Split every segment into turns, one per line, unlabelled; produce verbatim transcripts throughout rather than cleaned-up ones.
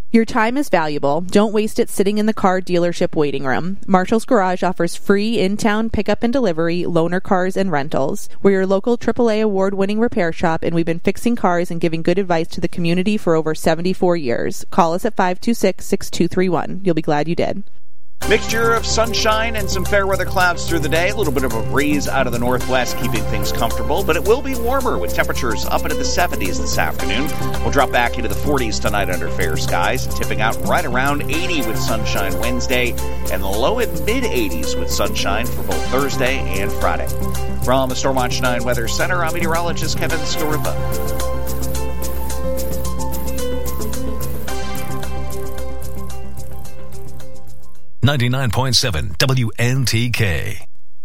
Your time is valuable. Don't waste it sitting in the car dealership waiting room. Marshall's Garage offers free in-town pickup and delivery, loaner cars, and rentals. We're your local triple A award-winning repair shop, and we've been fixing cars and giving good advice to the community for over seventy-four years. Call us at five two six, six two three one. You'll be glad you did.
Mixture of sunshine and some fair weather clouds through the day. A little bit of a breeze out of the northwest, keeping things comfortable. But it will be warmer with temperatures up into the seventies this afternoon. We'll drop back into the forties tonight under fair skies, tipping out right around eighty with sunshine Wednesday, and the low and mid-eighties with sunshine for both Thursday and Friday. From the Stormwatch nine Weather Center, I'm meteorologist Kevin Scarupa.
ninety-nine point seven W N T K.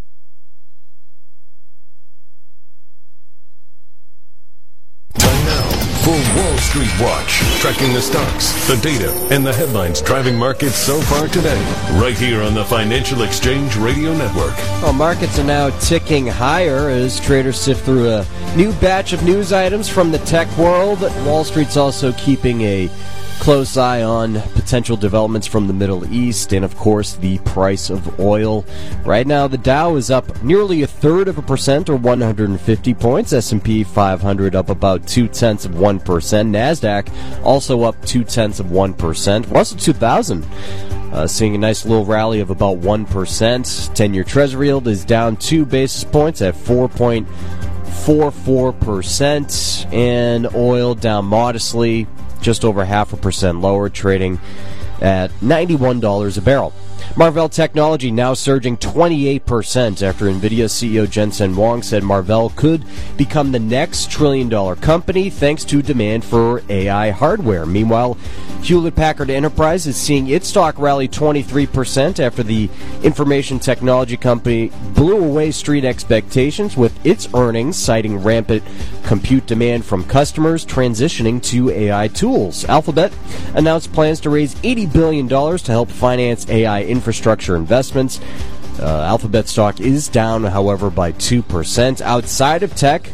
Time now for Wall Street Watch, tracking the stocks, the data, and the headlines driving markets so far today. Right here on the Financial Exchange Radio Network.
Well, markets are now ticking higher as traders sift through a new batch of news items from the tech world. Wall Street's also keeping a close eye on potential developments from the Middle East and, of course, the price of oil. Right now, the Dow is up nearly a third of a percent, or one hundred fifty points. S and P five hundred up about two-tenths of one percent. NASDAQ also up two-tenths of one percent. Russell two thousand uh, seeing a nice little rally of about one percent. ten-year Treasury yield is down two basis points at four point four four percent. And oil down modestly, just over half a percent lower, trading at ninety-one dollars a barrel. Marvell Technology now surging twenty-eight percent after NVIDIA C E O Jensen Huang said Marvell could become the next trillion-dollar company thanks to demand for A I hardware. Meanwhile, Hewlett-Packard Enterprise is seeing its stock rally twenty-three percent after the information technology company blew away street expectations with its earnings, citing rampant compute demand from customers transitioning to A I tools. Alphabet announced plans to raise eighty billion dollars to help finance A I infrastructure investments. Uh, Alphabet stock is down, however, by two percent. Outside of tech,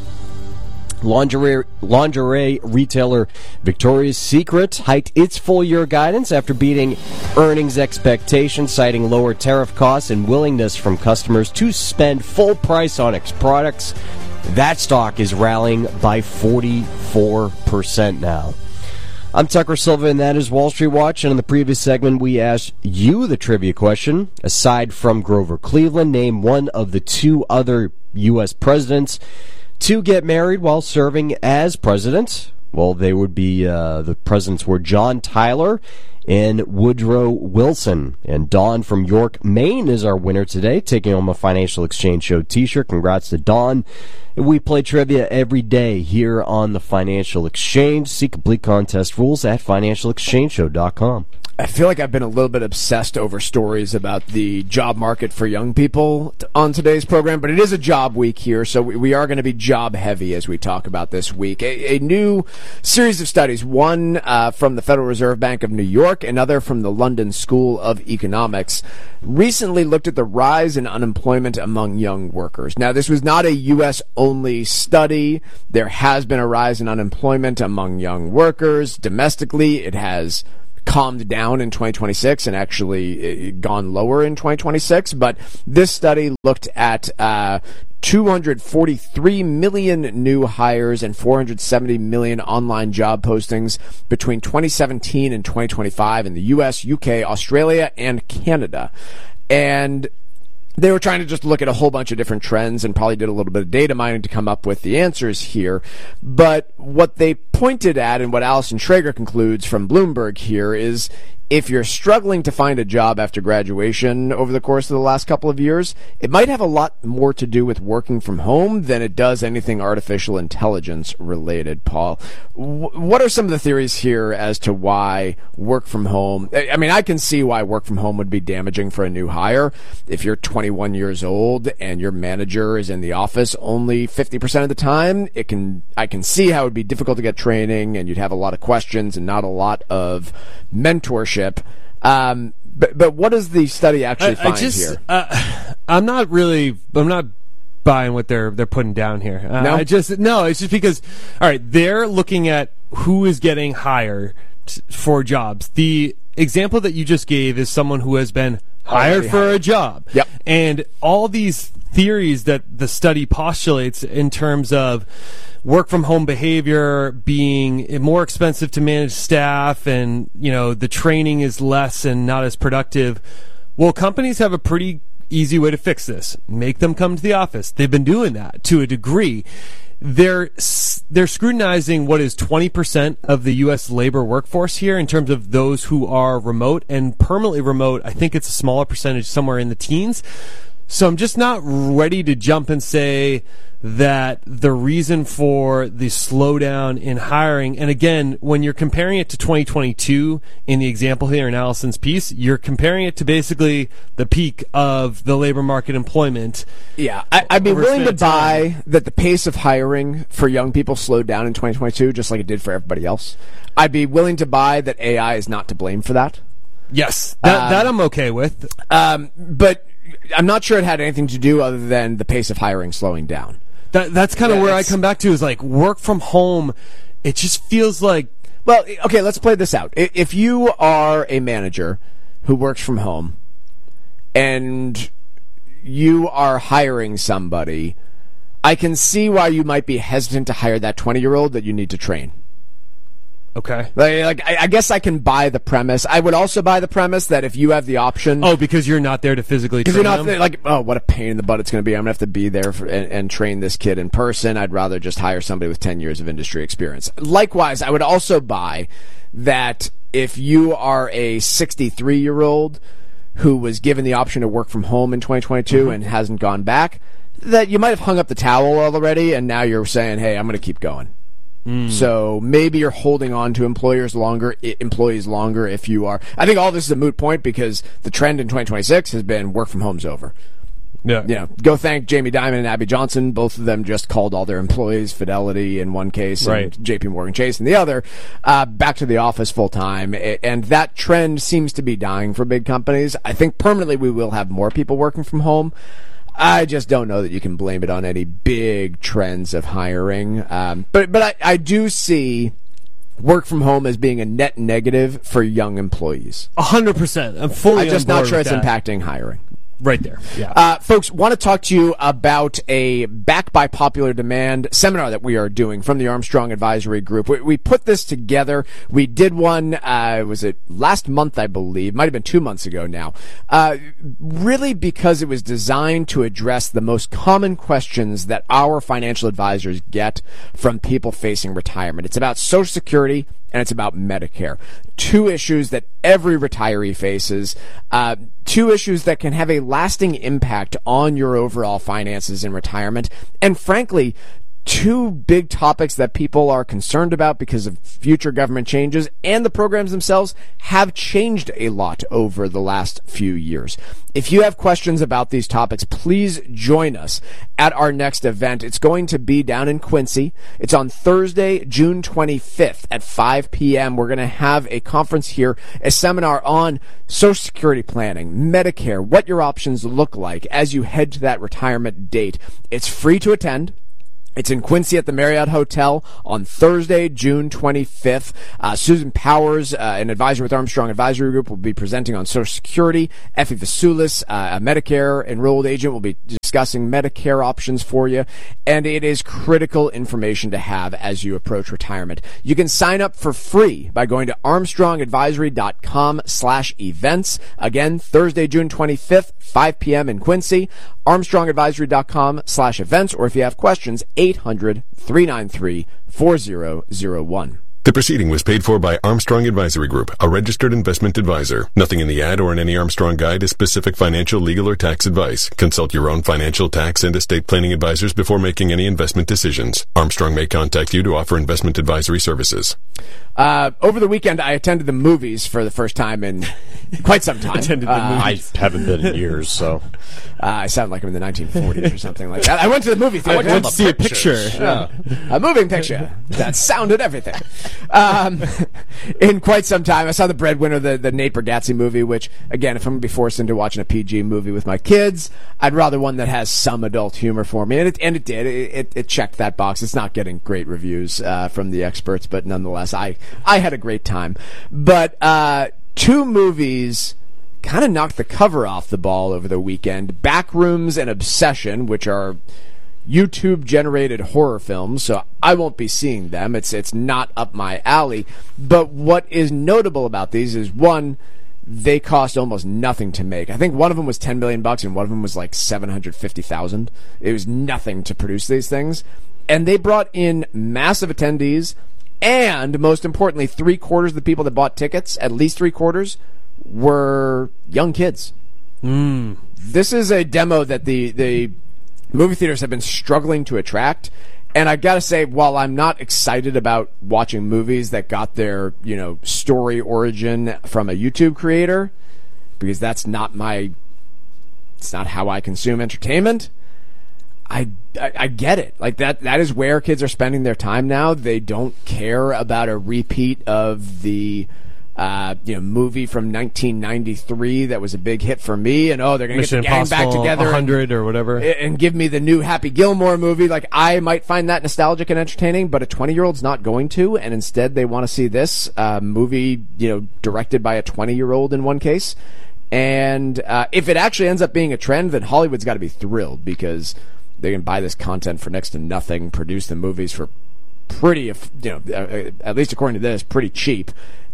Lingerie, lingerie retailer Victoria's Secret hiked its full-year guidance after beating earnings expectations, citing lower tariff costs and willingness from customers to spend full price on its products. That stock is rallying by forty-four percent now. I'm Tucker Silva, and that is Wall Street Watch. And in the previous segment, we asked you the trivia question. Aside from Grover Cleveland, name one of the two other U S presidents to get married while serving as president. Well, they would be, uh, the presidents were John Tyler and Woodrow Wilson. And Dawn from York, Maine is our winner today, taking home a Financial Exchange Show t-shirt. Congrats to Dawn. We play trivia every day here on the Financial Exchange. See complete contest rules at financial exchange show dot com.
I feel like I've been a little bit obsessed over stories about the job market for young people on today's program, but it is a job week here, so we are going to be job heavy as we talk about this week. A, a new series of studies, one uh, from the Federal Reserve Bank of New York, another from the London School of Economics, recently looked at the rise in unemployment among young workers. Now, this was not a U S only study. There has been a rise in unemployment among young workers. Domestically, it has calmed down in twenty twenty-six and actually gone lower in twenty twenty-six. But this study looked at uh, two hundred forty-three million new hires and four hundred seventy million online job postings between twenty seventeen and twenty twenty-five in the U S, U K, Australia, and Canada. And they were trying to just look at a whole bunch of different trends and probably did a little bit of data mining to come up with the answers here. But what they pointed at, and what Allison Schrager concludes from Bloomberg here, is if you're struggling to find a job after graduation over the course of the last couple of years, it might have a lot more to do with working from home than it does anything artificial intelligence related, Paul. W- what are some of the theories here as to why work from home, I mean, I can see why work from home would be damaging for a new hire. If you're twenty-one years old and your manager is in the office only fifty percent of the time, it can, I can see how it would be difficult to get training and you'd have a lot of questions and not a lot of mentorship. Um, but but what does the study actually
I,
find
I just,
here?
Uh, I'm not really. I'm not buying what they're they're putting down here. Uh,
no,
I just no. It's just because all right, they're looking at who is getting hired out for jobs. The example that you just gave is someone who has been hired
Already
for
hired.
a job.
Yep.
And all these theories that the study postulates in terms of work from home behavior being more expensive to manage staff, and, you know, the training is less and not as productive. Well, companies have a pretty easy way to fix this. Make them come to the office. They've been doing that to a degree. They're they're scrutinizing what is twenty percent of the U S labor workforce here in terms of those who are remote, and permanently remote, I think it's a smaller percentage, somewhere in the teens. So I'm just not ready to jump and say that the reason for the slowdown in hiring, and again, when you're comparing it to twenty twenty-two in the example here in Allison's piece, you're comparing it to basically the peak of the labor market employment.
Yeah, I, I'd be
over a
willing to
span of time.
buy that the pace of hiring for young people slowed down in twenty twenty-two, just like it did for everybody else. I'd be willing to buy that A I is not to blame for that.
Yes, that,
Um,
that I'm okay with.
Um, but I'm not sure it had anything to do other than the pace of hiring slowing down.
That, that's kind of
Yeah,
where I
it's-
come back to, is like work from home. It just feels like,
Well, okay, let's play this out. I- If you are a manager who works from home and you are hiring somebody, I can see why you might be hesitant to hire that twenty-year-old that you need to train.
okay.
Like, like I, I guess I can buy the premise. I would also buy the premise that if you have the option...
Oh, because you're not there to physically
Because
train
you're not
them?
like, oh, what a pain in the butt it's going to be. I'm going to have to be there for, and, and train this kid in person. I'd rather just hire somebody with ten years of industry experience. Likewise, I would also buy that if you are a sixty-three-year-old who was given the option to work from home in twenty twenty-two
Mm-hmm.
and hasn't gone back, that you might have hung up the towel already, and now you're saying, hey, I'm going to keep going. So maybe you're holding on to employers longer, I- employees longer if you are. I think all this is a moot point because the trend in twenty twenty-six has been work from home's over.
Yeah.
You know, go thank Jamie Dimon and Abby Johnson. Both of them just called all their employees, Fidelity in one case and
Right.
J P Morgan Chase in the other, uh, back to the office full time. A- And that trend seems to be dying for big companies. I think permanently we will have more people working from home. I just don't know that you can blame it on any big trends of hiring. Um, but but I, I do see work from home as being a net negative for young employees.
A hundred percent. I'm fully
I'm just
on
not
board
sure
with
it's
that.
impacting hiring.
Right there. Yeah.
Uh, folks, want to talk to you about a back by popular demand seminar that we are doing from the Armstrong Advisory Group. We, we put this together. We did one, uh, was it last month, I believe? Might have been two months ago now. Uh, really because it was designed to address the most common questions that our financial advisors get from people facing retirement. It's about Social Security and it's about Medicare. Two issues that every retiree faces, uh, two issues that can have a lasting impact on your overall finances in retirement, and frankly, two big topics that people are concerned about because of future government changes, and the programs themselves have changed a lot over the last few years. If you have questions about these topics, please join us at our next event. It's going to be down in Quincy. It's on Thursday, June twenty-fifth at five p.m. We're going to have a conference here, a seminar on Social Security planning, Medicare, what your options look like as you head to that retirement date. It's free to attend. It's in Quincy at the Marriott Hotel on Thursday, June twenty-fifth. Uh, Susan Powers, uh, an advisor with Armstrong Advisory Group, will be presenting on Social Security. Effie Vasulis, uh, a Medicare enrolled agent, will be discussing Medicare options for you. And it is critical information to have as you approach retirement. You can sign up for free by going to armstrongadvisory.com slash events. Again, Thursday, June twenty-fifth, five p.m. in Quincy. armstrongadvisory.com slash events. Or if you have questions, eight hundred, three nine three, four zero zero one.
The proceeding was paid for by Armstrong Advisory Group, a registered investment advisor. Nothing in the ad or in any Armstrong guide is specific financial, legal, or tax advice. Consult your own financial, tax, and estate planning advisors before making any investment decisions. Armstrong may contact you to offer investment advisory services.
Uh, over the weekend, I attended the movies for the first time in quite some time.
Attended the
Uh,
movies.
I haven't been in years, so.
Uh, I sound like I'm in the nineteen forties or something like that. I went to the movie theater.
I went to see a picture.
Yeah. A moving picture that sounded everything. Um, in quite some time, I saw The Breadwinner, the, the Nate Bargatze movie, which, again, if I'm going to be forced into watching a P G movie with my kids, I'd rather one that has some adult humor for me. And it, and it did. It, it, it checked that box. It's not getting great reviews uh, from the experts, but nonetheless, I, I had a great time. But uh, two movies kind of knocked the cover off the ball over the weekend. Backrooms and Obsession, which are YouTube-generated horror films, so I won't be seeing them. It's it's not up my alley. But what is notable about these is, one, they cost almost nothing to make. I think one of them was ten million bucks, and one of them was like seven hundred fifty thousand. It was nothing to produce these things, and they brought in massive attendees. And most importantly, three quarters of the people that bought tickets, at least three quarters, were young kids.
Mm.
This is a demo that the, the movie theaters have been struggling to attract. And I gotta say, while I'm not excited about watching movies that got their, you know, story origin from a YouTube creator, because that's not my, it's not how I consume entertainment, I, I, I get it. Like, that, that is where kids are spending their time now. They don't care about a repeat of the, uh, you know, movie from nineteen ninety-three that was a big hit for me, and oh, they're going to get the gang back together
one hundred or whatever.
and, and give me the new Happy Gilmore movie. Like, I might find that nostalgic and entertaining, but a twenty-year-old's not going to, and instead they want to see this uh, movie, you know, directed by a twenty-year-old in one case. And uh, if it actually ends up being a trend, then Hollywood's got to be thrilled, because they can buy this content for next to nothing, produce the movies for pretty, you know, at least according to this, pretty cheap.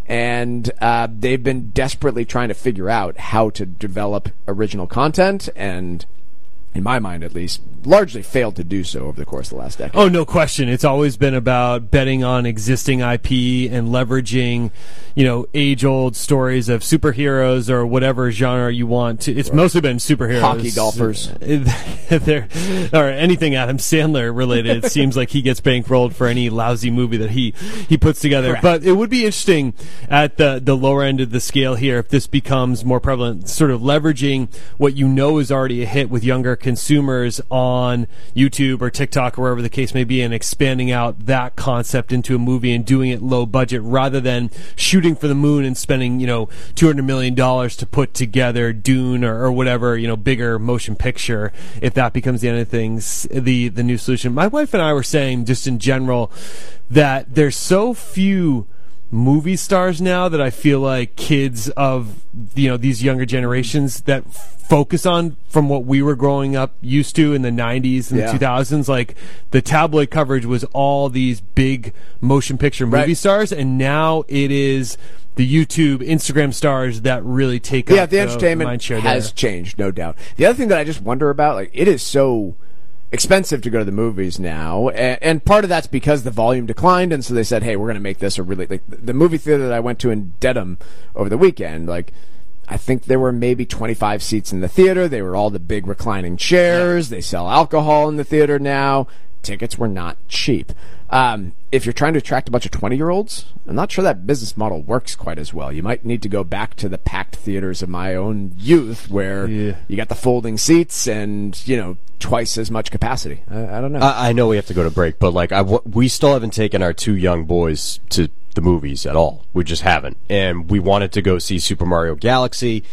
And uh, they've been desperately trying to figure out how to develop original content, and in my mind at least, largely failed to do so over the course of the last decade.
Oh, no question. It's always been about betting on existing I P and leveraging, you know, age-old stories of superheroes or whatever genre you want to. It's right. Mostly been superheroes.
Hockey golfers.
They're, or anything Adam Sandler related. It seems like he gets bankrolled for any lousy movie that he, he puts together.
Correct.
But it would be interesting at the, the lower end of the scale here if this becomes more prevalent, sort of leveraging what you know is already a hit with younger consumers on YouTube or TikTok or wherever the case may be, and expanding out that concept into a movie and doing it low budget rather than shooting for the moon and spending, you know, two hundred million dollars to put together Dune or, or whatever, you know, bigger motion picture. If that becomes the end of things, the, the new solution. My wife and I were saying just in general that there's so few movie stars now that I feel like kids of, you know, these younger generations that focus on from what we were growing up used to in the nineties and
yeah.
the two thousands. Like, the tabloid coverage was all these big motion picture movie
right.
stars, and now it is the YouTube, Instagram stars that really take
yeah,
up
the,
the
entertainment
mind share
has
there.
changed, no doubt. The other thing that I just wonder about, like, it is so expensive to go to the movies now, and, and part of that's because the volume declined, and so they said, hey, we're going to make this a really, like, the movie theater that I went to in Dedham over the weekend, like, I think there were maybe twenty-five seats in the theater. They were all the big reclining chairs. They sell alcohol in the theater now. Tickets were not cheap. Um, if you're trying to attract a bunch of twenty-year-olds, I'm not sure that business model works quite as well. You might need to go back to the packed theaters of my own youth where
yeah.
you got the folding seats and, you know, twice as much capacity. I, I don't know.
I, I know we have to go to break, but, like, I w- we still haven't taken our two young boys to the movies at all. We just haven't. And we wanted to go see Super Mario Galaxy.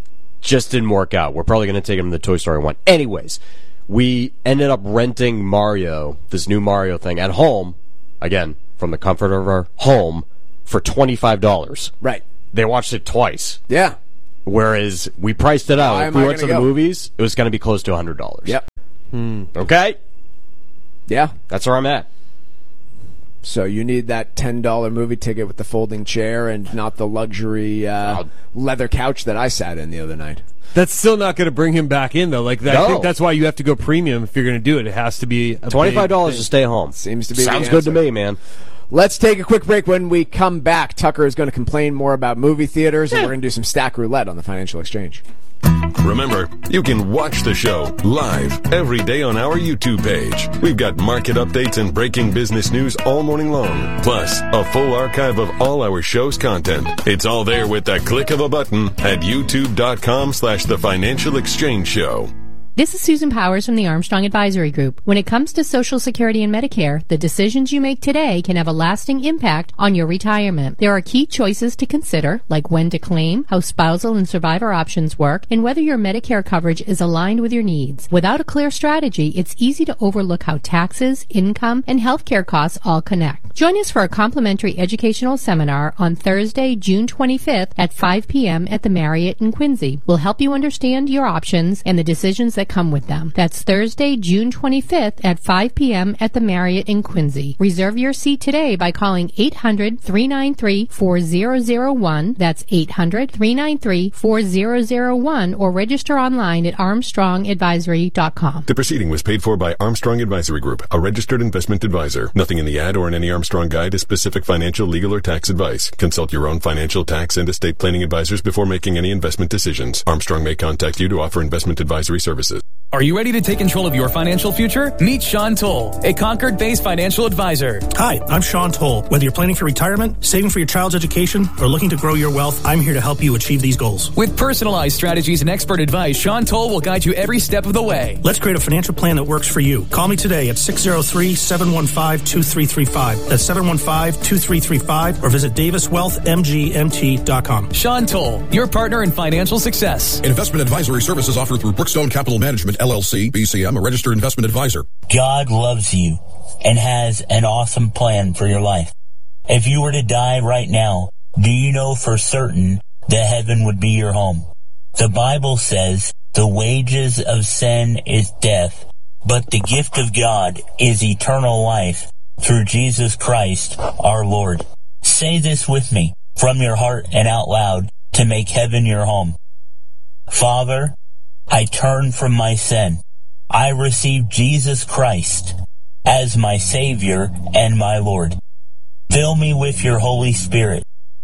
Just didn't work out. We're probably going to take them to the Toy Story one. Anyways, we ended up renting Mario, this new Mario thing, at home, again, from the comfort of our home, for twenty-five dollars.
Right.
They watched it twice.
Yeah.
Whereas we priced it out.
Why
If
am
we
I
went to
gonna
the
go?
movies, it was going to be close to one hundred dollars.
Yep.
Hmm.
Okay?
Yeah.
That's where I'm at.
So you need that ten dollar movie ticket with the folding chair and not the luxury uh, leather couch that I sat in the other night.
That's still not going to bring him back in, though. Like, that, I
No.
think that's why you have to go premium if you're going to do it. It has to be a
twenty-five dollars
big
to stay home.
Seems to be
Sounds
the
good to
answer.
me, man.
Let's take a quick break. When we come back, Tucker is going to complain more about movie theaters, and we're going to do some stack roulette on the Financial Exchange.
Remember, you can watch the show live every day on our YouTube page. We've got market updates and breaking business news all morning long, plus a full archive of all our show's content. It's all there with the click of a button at youtube.com slash the Financial Exchange Show.
This is Susan Powers from the Armstrong Advisory Group. When it comes to Social Security and Medicare, the decisions you make today can have a lasting impact on your retirement. There are key choices to consider, like when to claim, how spousal and survivor options work, and whether your Medicare coverage is aligned with your needs. Without a clear strategy, it's easy to overlook how taxes, income, and healthcare costs all connect. Join us for a complimentary educational seminar on Thursday, June twenty-fifth at five p.m. at the Marriott in Quincy. We'll help you understand your options and the decisions that come with them. That's Thursday, June twenty-fifth at five p.m. at the Marriott in Quincy. Reserve your seat today by calling eight hundred, three nine three, four zero zero one. That's eight hundred, three nine three, four zero zero one, or register online at armstrong advisory dot com.
The proceeding was paid for by Armstrong Advisory Group, a registered investment advisor. Nothing in the ad or in any Armstrong guide is specific financial, legal, or tax advice. Consult your own financial, tax, and estate planning advisors before making any investment decisions. Armstrong may contact you to offer investment advisory services.
Are you ready to take control of your financial future? Meet Sean Toll, a Concord-based financial advisor.
Hi, I'm Sean Toll. Whether you're planning for retirement, saving for your child's education, or looking to grow your wealth, I'm here to help you achieve these goals.
With personalized strategies and expert advice, Sean Toll will guide you every step of the way.
Let's create a financial plan that works for you. Call me today at six oh three, seven one five, two three three five. That's seven one five, two three three five, or visit davis wealth m g m t dot com.
Sean Toll, your partner in financial success.
Investment advisory services offered through Brookstone Capital Management, L L C, B C M, a registered investment advisor.
God loves you and has an awesome plan for your life. If you were to die right now, do you know for certain that heaven would be your home? The Bible says the wages of sin is death, but the gift of God is eternal life through Jesus Christ our Lord. Say this with me from your heart and out loud to make heaven your home. Father, I turn from my sin. I receive Jesus Christ as my Savior and my Lord. Fill me with your Holy Spirit.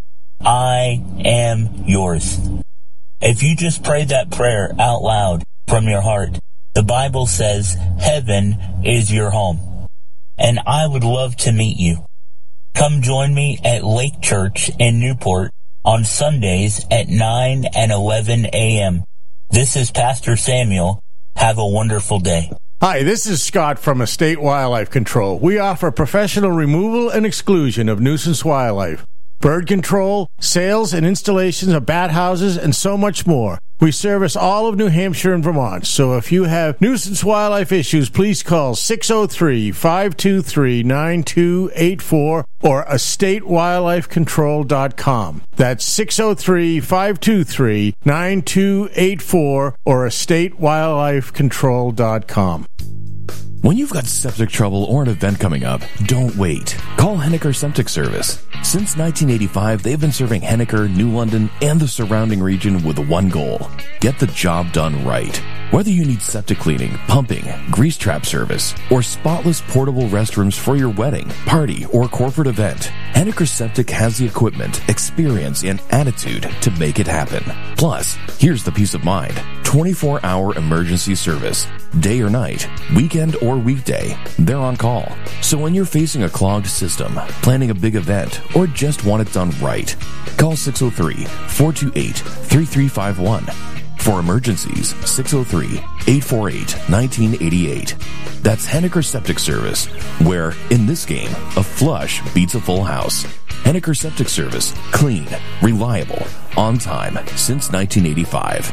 I am yours. If you just prayed that prayer out loud from your heart, the Bible says heaven is your home. And I would love to meet you. Come join me at Lake Church in Newport on Sundays at nine and eleven a.m. This is Pastor Samuel. Have a wonderful day.
Hi, this is Scott from Estate Wildlife Control. We offer professional removal and exclusion of nuisance wildlife, bird control, sales and installations of bat houses, and so much more. We service all of New Hampshire and Vermont, so if you have nuisance wildlife issues, please call six oh three, five two three, nine two eight four or estate wildlife control dot com. That's six oh three, five two three, nine two eight four or estate wildlife control dot com.
When you've got septic trouble or an event coming up, don't wait. Call Henniker Septic Service. Since nineteen eighty-five, they've been serving Henniker, New London, and the surrounding region with one goal: get the job done right. Whether you need septic cleaning, pumping, grease trap service, or spotless portable restrooms for your wedding, party, or corporate event, Henniker Septic has the equipment, experience, and attitude to make it happen. Plus, here's the peace of mind: twenty-four hour emergency service. Day or night, weekend or weekday, they're on call. So when you're facing a clogged system, planning a big event, or just want it done right, call six oh three, four two eight, three three five one. For emergencies, six oh three, eight four eight, one nine eight eight. That's Henniker Septic Service, where, in this game, a flush beats a full house. Henniker Septic Service. Clean, reliable, on time, since nineteen eighty-five.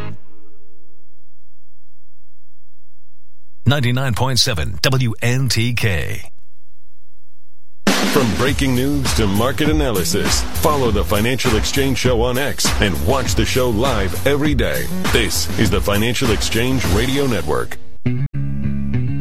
ninety-nine point seven W N T K.
From breaking news to market analysis, follow the Financial Exchange Show on X and watch the show live every day. This is the Financial Exchange Radio Network.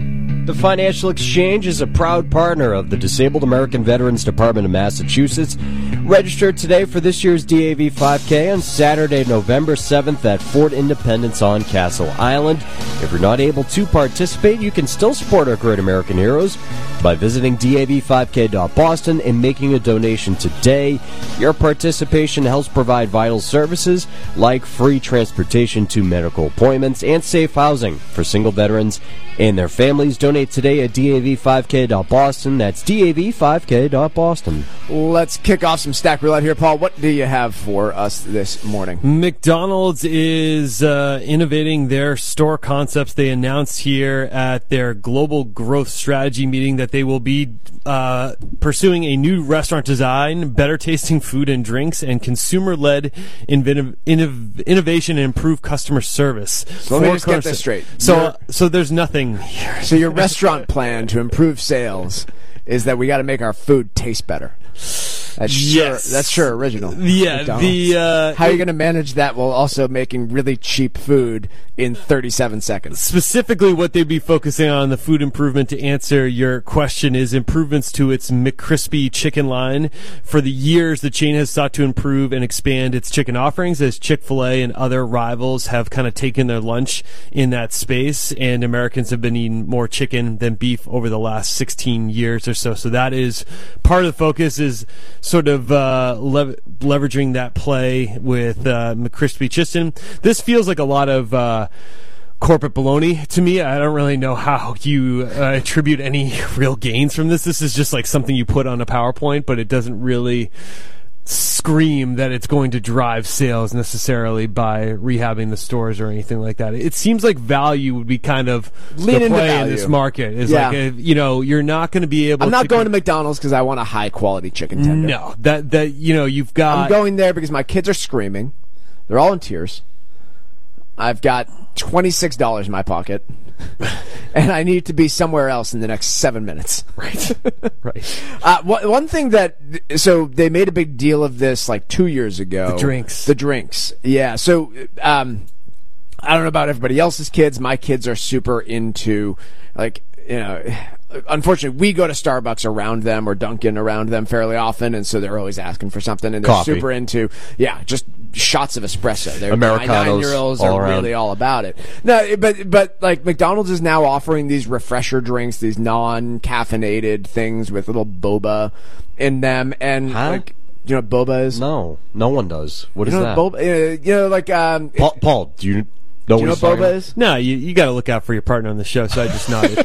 The Financial Exchange is a proud partner of the Disabled American Veterans Department of Massachusetts. Register today for this year's D A V five K on Saturday, November seventh at Fort Independence on Castle Island. If you're not able to participate, you can still support our great American heroes by visiting D A V five K dot Boston and making a donation today. Your participation helps provide vital services like free transportation to medical appointments and safe housing for single veterans and their families. Donate today at D A V five K dot Boston. That's D A V five K dot Boston.
Let's kick off some Stack Roulette here, Paul. What do you have for us this morning?
McDonald's is uh, innovating their store concepts. They announced here at their global growth strategy meeting that they will be uh, pursuing a new restaurant design, better tasting food and drinks, and consumer-led inventive, innov, innovation and improved customer service.
So let me just get this straight.
So,
Your-
uh, so there's nothing here.
So your restaurant plan to improve sales is that we got to make our food taste better. That's sure,
Yes.
that's sure original.
Yeah,
McDonald's.
the, uh,
How are you going to manage that while also making really cheap food in thirty-seven seconds?
Specifically, what they'd be focusing on, the food improvement, to answer your question, is improvements to its McCrispy chicken line. For the years, the chain has sought to improve and expand its chicken offerings as Chick-fil-A and other rivals have kind of taken their lunch in that space, and Americans have been eating more chicken than beef over the last sixteen years or so. So that is part of the focus, is sort of uh, lev- leveraging that play with uh, McCrispy chicken. This feels like a lot of uh, corporate baloney to me. I don't really know how you uh, attribute any real gains from this. This is just like something you put on a PowerPoint, but it doesn't really scream that it's going to drive sales necessarily by rehabbing the stores or anything like that. It seems like value would be kind of
Lean
the
into
play in
value.
this market. Is
Yeah.
like, a, you know, you're not going to be able
I'm not
to
going to McDonald's because I want a high quality chicken tender.
No, that that you know you've got.
I'm going there because my kids are screaming. They're all in tears. I've got twenty-six dollars in my pocket, and I need to be somewhere else in the next seven minutes.
Right, right.
Uh, one one thing that so they made a big deal of this like two years ago.
The drinks.
The drinks. Yeah. So um, I don't know about everybody else's kids. My kids are super into like you know. Unfortunately, we go to Starbucks around them or Dunkin' around them fairly often, and so they're always asking for something, and they're
Coffee.
super into, yeah, just shots of espresso. They're
Americanos
nine-year-olds
all
are
around.
really all about it. No, but but like McDonald's is now offering these refresher drinks, these non-caffeinated things with little boba in them, and
Huh?
like, you know what boba is?
No, no one does. What
you
is
know
that?
what boba? Uh, you know, like um,
Paul, Paul, do you know
do
what
you know
he's
what
talking
boba
about?
is?
No, you you got to look out for your partner on the show. So I just nodded.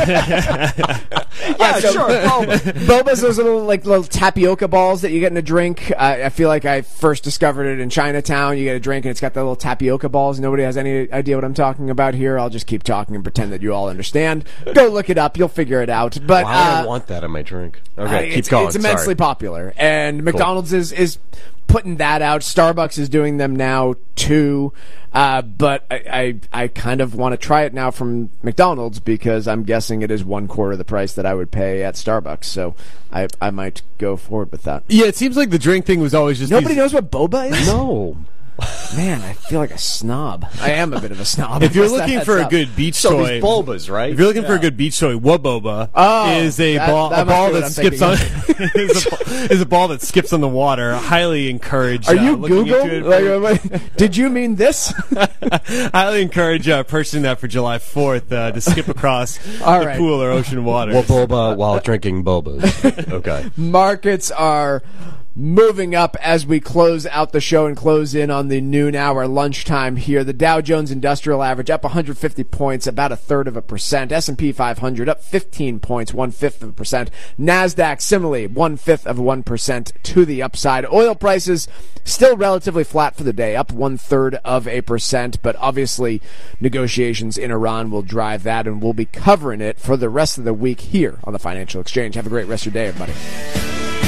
Yeah, sure. Boba. Boba's those little like little tapioca balls that you get in a drink. I, I feel like I first discovered it in Chinatown. You get a drink and it's got the little tapioca balls. Nobody has any idea what I'm talking about here. I'll just keep talking and pretend that you all understand. Go look it up. You'll figure it out. But
Why would I
uh,
want that in my drink? Okay,
uh,
keep
it's,
going.
It's immensely
Sorry.
popular, and McDonald's is is putting that out. Starbucks is doing them now too. Uh, but I, I, I kind of want to try it now from McDonald's because I'm guessing it is one quarter the price that I would pay at Starbucks. So I, I might go forward with that.
Yeah, it seems like the drink thing was always just
Nobody
these-
knows what boba is?
No.
Man, I feel like a snob. I am a bit of a snob.
If you're
I guess that
looking
adds
for a
up.
good beach
So
toy,
these bulbas, right?
If you're looking for a
Yeah.
good beach toy, Waboba
Oh,
is a
that-
ball,
that
a
must
ball
be what
that
I'm
skips on
thinking
is, a, ball- is a ball that skips on the water. I highly encourage.
Are
uh,
you
looking
Google?
into it
Like,
for-
uh, wait, did you mean this?
highly encourage uh, purchasing that for July fourth uh, to skip across
All
the
right.
pool or ocean water.
Well, boba while drinking bobas. Okay.
Markets are moving up as we close out the show and close in on the noon hour lunchtime here. The Dow Jones Industrial Average up one hundred fifty points, about a third of a percent. S and P five hundred up fifteen points, one-fifth of a percent. NASDAQ similarly, one-fifth of one percent to the upside. Oil prices still relatively flat for the day, up one-third of a percent, but obviously negotiations in Iran will drive that, and we'll be covering it for the rest of the week here on the Financial Exchange. Have a great rest of your day, everybody.